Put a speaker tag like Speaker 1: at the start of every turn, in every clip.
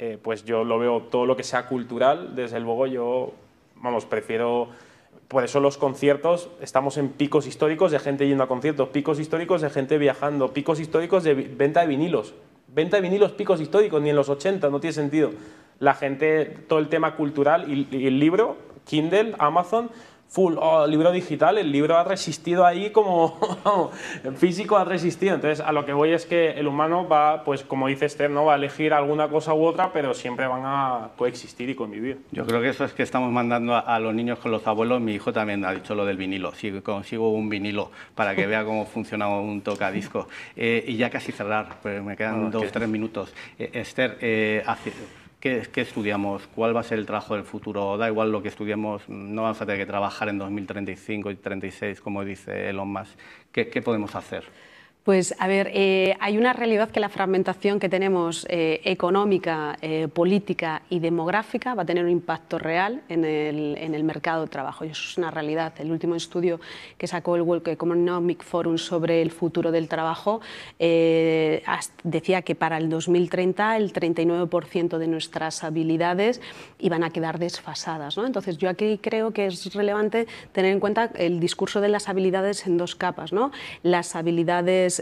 Speaker 1: pues yo lo veo todo lo que sea cultural, desde luego yo, vamos, prefiero... Por eso los conciertos, estamos en picos históricos de gente yendo a conciertos, picos históricos de gente viajando, picos históricos de venta de vinilos. Venta de vinilos, picos históricos, ni en los 80, no tiene sentido. La gente, todo el tema cultural y el libro, Kindle, Amazon, full, libro digital, el libro ha resistido ahí como el físico ha resistido. Entonces, a lo que voy es que el humano va, pues como dice Esther, ¿no? Va a elegir alguna cosa u otra, pero siempre van a coexistir y convivir.
Speaker 2: Yo creo que eso es que estamos mandando a los niños con los abuelos. Mi hijo también ha dicho lo del vinilo. Si consigo un vinilo para que vea cómo funciona un tocadiscos. Y ya casi cerrar, pues me quedan 2 o 3 minutos. Esther, ¿qué estudiamos? ¿Cuál va a ser el trabajo del futuro? Da igual lo que estudiemos, no vamos a tener que trabajar en 2035 y 36, como dice Elon Musk. ¿Qué podemos hacer?
Speaker 3: Pues, a ver, hay una realidad que la fragmentación que tenemos económica, política y demográfica va a tener un impacto real en el mercado de trabajo. Y eso es una realidad. El último estudio que sacó el World Economic Forum sobre el futuro del trabajo decía que para el 2030 el 39% de nuestras habilidades iban a quedar desfasadas, ¿no? Entonces, yo aquí creo que es relevante tener en cuenta el discurso de las habilidades en 2 capas, ¿no? Las habilidades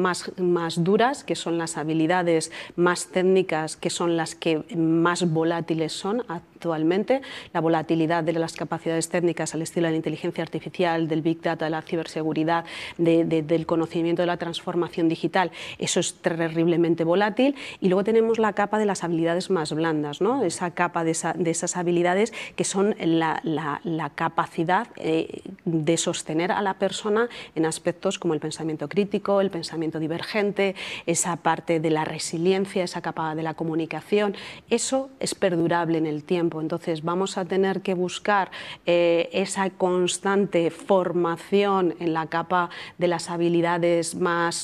Speaker 3: más duras, que son las habilidades más técnicas, que son las que más volátiles son actualmente. La volatilidad de las capacidades técnicas al estilo de la inteligencia artificial, del Big Data, de la ciberseguridad, del conocimiento de la transformación digital, eso es terriblemente volátil. Y luego tenemos la capa de las habilidades más blandas, ¿no? Esa capa de esas habilidades que son la capacidad de sostener a la persona en aspectos como el pensamiento crítico, el pensamiento divergente, esa parte de la resiliencia, esa capa de la comunicación. Eso es perdurable en el tiempo. Entonces vamos a tener que buscar esa constante formación en la capa de las habilidades más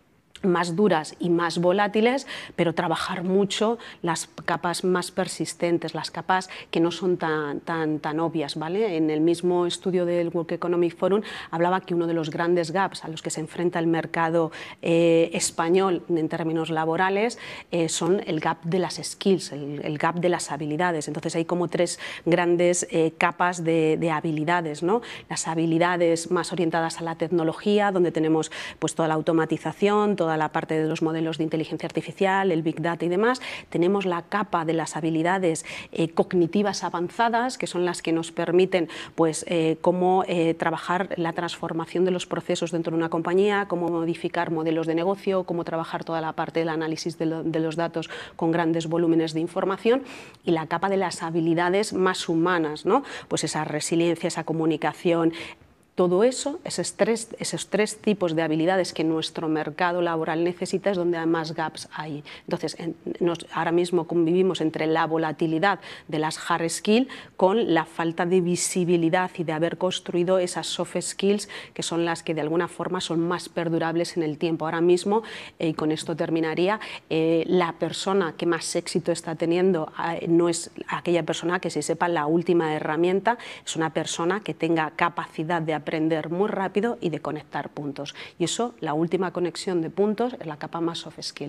Speaker 3: duras y más volátiles, pero trabajar mucho las capas más persistentes, las capas que no son tan obvias, ¿vale? En el mismo estudio del World Economic Forum hablaba que uno de los grandes gaps a los que se enfrenta el mercado español en términos laborales son el gap de las skills, el gap de las habilidades. Entonces hay como 3 grandes capas de habilidades, ¿no? Las habilidades más orientadas a la tecnología, donde tenemos pues toda la automatización, toda la parte de los modelos de inteligencia artificial, el Big Data y demás. Tenemos la capa de las habilidades cognitivas avanzadas, que son las que nos permiten pues, cómo trabajar la transformación de los procesos dentro de una compañía, cómo modificar modelos de negocio, cómo trabajar toda la parte del análisis de los datos con grandes volúmenes de información, y la capa de las habilidades más humanas, ¿no? Pues esa resiliencia, esa comunicación. Todo eso, esos tres tipos de habilidades que nuestro mercado laboral necesita, es donde más gaps hay. Entonces, ahora mismo convivimos entre la volatilidad de las hard skills con la falta de visibilidad y de haber construido esas soft skills, que son las que de alguna forma son más perdurables en el tiempo. Ahora mismo, y con esto terminaría, la persona que más éxito está teniendo no es aquella persona que se sepa la última herramienta, es una persona que tenga capacidad de aprender muy rápido y de conectar puntos. Y eso, la última conexión de puntos, es la capa más soft skill.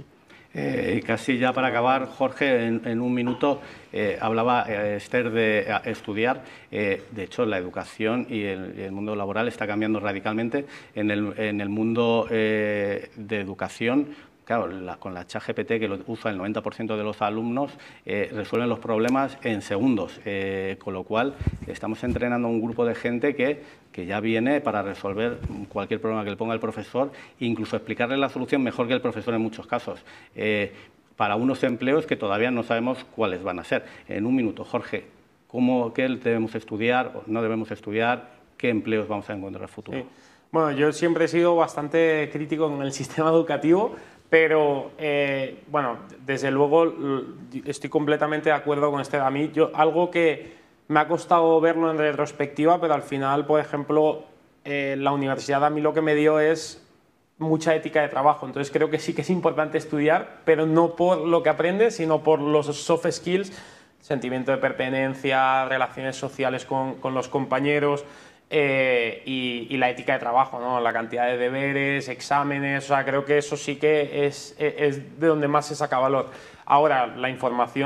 Speaker 2: Casi ya para acabar, Jorge, en un minuto, hablaba Esther de estudiar. De hecho, la educación y el mundo laboral está cambiando radicalmente. En el mundo de educación, claro, con la ChatGPT, que lo usa el 90% de los alumnos, resuelven los problemas en segundos, con lo cual estamos entrenando a un grupo de gente que ya viene para resolver cualquier problema que le ponga el profesor, incluso explicarle la solución mejor que el profesor en muchos casos, para unos empleos que todavía no sabemos cuáles van a ser. En un minuto, Jorge, ¿qué debemos estudiar o no debemos estudiar? ¿Qué empleos vamos a encontrar en el futuro?
Speaker 1: Sí. Bueno, yo siempre he sido bastante crítico con el sistema educativo, pero bueno, desde luego estoy completamente de acuerdo con A mí, algo que me ha costado verlo en retrospectiva, pero al final, por ejemplo, la universidad a mí lo que me dio es mucha ética de trabajo. Entonces creo que sí que es importante estudiar, pero no por lo que aprendes, sino por los soft skills, sentimiento de pertenencia, relaciones sociales con los compañeros, y la ética de trabajo, ¿no? La cantidad de deberes, exámenes, o sea, creo que eso sí que es de donde más se saca valor. Ahora, la información